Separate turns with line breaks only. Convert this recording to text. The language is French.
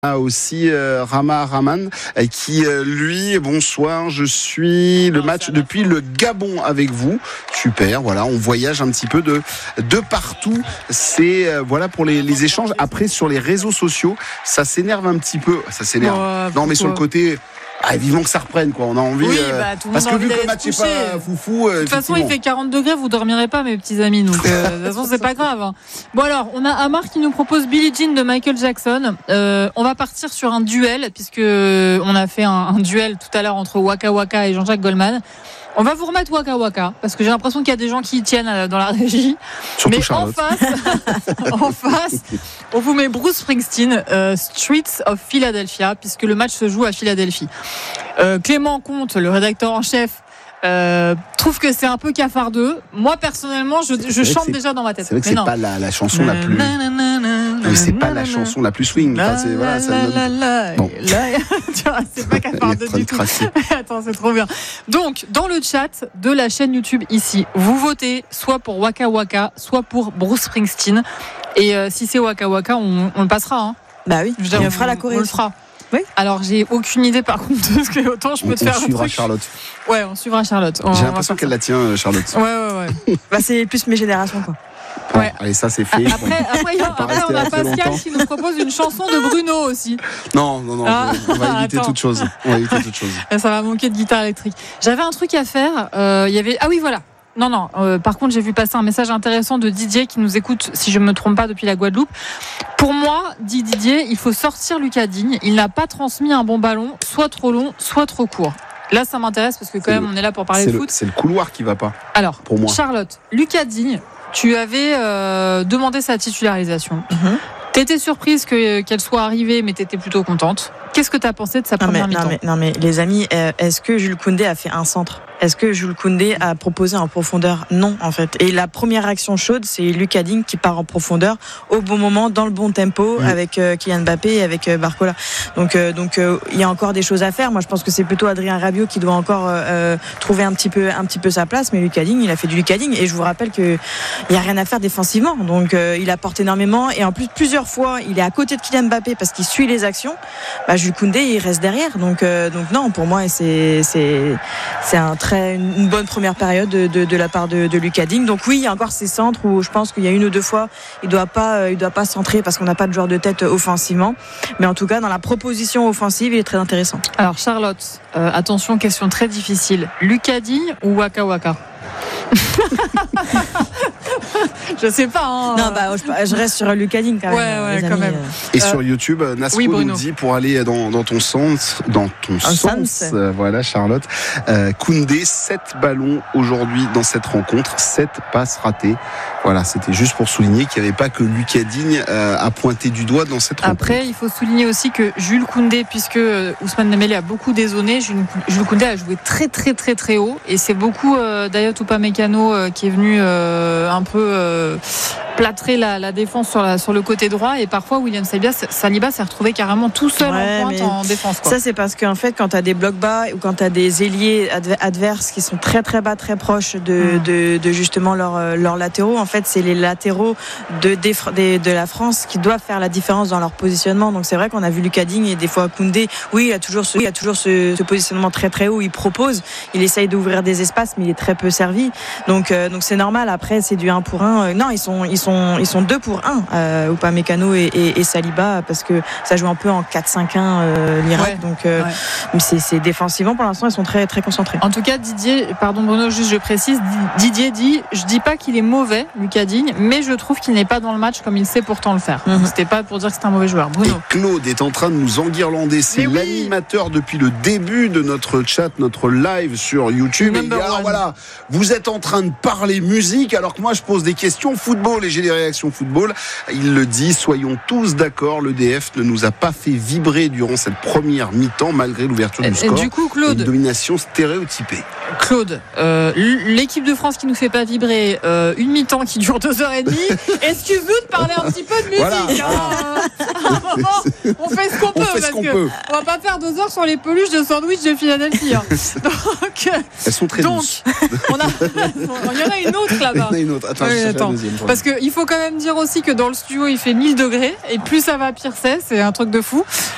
Aussi Rama Rahman qui lui, bonsoir, je suis le match depuis le Gabon avec vous. Super, voilà, on voyage un petit peu de partout. C'est voilà pour les échanges. Après sur les réseaux sociaux, ça s'énerve un petit peu. Ça s'énerve. Non mais sur le côté. Vivement que ça reprenne, quoi. On a envie.
Oui, tout le
parce
monde
que vu que le match n'est pas foufou.
De toute façon, il fait 40 degrés, vous dormirez pas, mes petits amis. Donc, de toute façon, c'est pas grave. Hein. Bon, alors, on a Amar qui nous propose Billie Jean de Michael Jackson. On va partir sur un duel, puisque on a fait un duel tout à l'heure entre Waka Waka et Jean-Jacques Goldman. On va vous remettre Waka Waka, parce que j'ai l'impression qu'il y a des gens qui y tiennent dans la régie.
Surtout
mais
Charlotte.
en face, on vous met Bruce Springsteen, Streets of Philadelphia, puisque le match se joue à Philadelphie. Clément Comte, le rédacteur en chef, trouve que c'est un peu cafardeux. Moi, personnellement, je chante déjà dans ma tête.
C'est vrai que c'est pas la chanson la plus. Mais c'est pas la chanson la plus swing. Enfin, c'est, voilà, ça bon.
C'est pas cafardeux du tout. Attends, c'est trop bien. Donc, dans le chat de la chaîne YouTube ici, vous votez soit pour Waka Waka, soit pour Bruce Springsteen. Et si c'est Waka Waka, on le passera. Hein.
Bah oui, on fera la Corée.
On le fera.
Oui.
Alors j'ai aucune idée par contre de ce que autant je peux te faire un truc.
On suivra Charlotte.
Ouais, on suivra Charlotte.
J'ai l'impression qu'elle la tient, Charlotte.
Ouais.
Bah c'est plus mes générations quoi.
Ouais.
Allez, ça c'est fait.
Après on a Pascal qui nous propose une chanson de Bruno aussi.
Non, on va éviter toute chose.
Ça va manquer de guitare électrique. J'avais un truc à faire. Il y avait voilà. Non. Par contre, j'ai vu passer un message intéressant de Didier qui nous écoute, si je ne me trompe pas, depuis la Guadeloupe. Pour moi, dit Didier, il faut sortir Lucas Digne. Il n'a pas transmis un bon ballon, soit trop long, soit trop court. Là, ça m'intéresse parce que quand même, on est là pour parler de foot.
C'est le couloir qui va pas.
Alors,
pour moi.
Charlotte, Lucas Digne, tu avais demandé sa titularisation. T'étais surprise qu'elle soit arrivée, mais t'étais plutôt contente. Qu'est-ce que t'as pensé de sa première mi-temps ?
Non mais les amis, est-ce que Jules Koundé a fait un centre ? Est-ce que Jules Koundé a proposé en profondeur ? Non, en fait. Et la première action chaude, c'est Lucas Digne qui part en profondeur au bon moment, dans le bon tempo, avec Kylian Mbappé et avec Barcola. Donc, il y a encore des choses à faire. Moi, je pense que c'est plutôt Adrien Rabiot qui doit encore trouver un petit peu sa place. Mais Lucas Digne, il a fait du Lucas Digne. Et je vous rappelle qu'il n'y a rien à faire défensivement. Donc, il apporte énormément. Et en plus, plusieurs fois, il est à côté de Kylian Mbappé parce qu'il suit les actions. Jules Koundé, il reste derrière. Donc non, pour moi, c'est une bonne première période de la part de Lucas Digne. Donc oui, il y a encore ces centres où je pense qu'il y a une ou deux fois, il doit pas centrer parce qu'on n'a pas de joueur de tête offensivement. Mais en tout cas, dans la proposition offensive, il est très intéressant.
Alors Charlotte, attention, question très difficile. Lucas Digne ou Waka Waka? Je sais pas. Hein.
Non, je reste sur Lucas Digne quand même.
Ouais, quand même.
Et sur YouTube, Nasco nous dit pour aller dans ton sens, voilà Charlotte, Koundé 7 ballons aujourd'hui dans cette rencontre, 7 passes ratées. Voilà, c'était juste pour souligner qu'il n'y avait pas que Lucas Digne à pointer du doigt dans cette rencontre.
Après, il faut souligner aussi que Jules Koundé, puisque Ousmane Dembélé a beaucoup dézonné, Jules Koundé a joué très très très très haut et c'est beaucoup Dayot Upamecano qui est venu un peu plâtrer la défense sur le côté droit et parfois William Saliba s'est retrouvé carrément tout seul en pointe en défense. Quoi.
Ça c'est parce qu'en fait quand tu as des blocs bas ou quand tu as des ailiers adverses qui sont très très bas, très proches de justement leurs latéraux, en fait c'est les latéraux de la France qui doivent faire la différence dans leur positionnement. Donc c'est vrai qu'on a vu Lucas Digne et des fois Koundé, il a toujours ce positionnement très très haut, il propose, il essaye d'ouvrir des espaces mais il est très peu servi. Donc c'est normal, après c'est du 1 pour 1. Non, ils sont 2 pour 1 Upamecano et Saliba parce que ça joue un peu en 4-5-1 l'Irak. Donc c'est défensivement pour l'instant ils sont très très concentrés.
En tout cas Didier, pardon Bruno, juste je précise, Didier dit, je dis pas qu'il est mauvais Lucas Digne, mais je trouve qu'il n'est pas dans le match comme il sait pourtant le faire. C'était pas pour dire que c'est un mauvais joueur. Bruno.
Et Claude est en train de nous enguirlander, c'est l'animateur depuis le début de notre chat, notre live sur YouTube. Et alors voilà, vous êtes en train de parler musique alors que moi je pose des questions football et j'ai des réactions football. Il le dit, soyons tous d'accord, l'EDF ne nous a pas fait vibrer durant cette première mi-temps malgré l'ouverture du score.
Du coup, Claude,
une domination stéréotypée.
Claude, l'équipe de France qui nous fait pas vibrer, une mi-temps qui dure 2h30. Excuse-nous de parler un petit peu de musique. Voilà. À un moment, on fait ce qu'on peut. On va pas faire 2 heures sur les peluches de sandwich de Philadelphie. Donc,
elles sont très douces.
Il y en a une autre là-bas.
Il y en a une autre. Attends.
Parce qu'il faut quand même dire aussi que dans le studio il fait 1000 degrés et plus ça va pire c'est un truc de fou.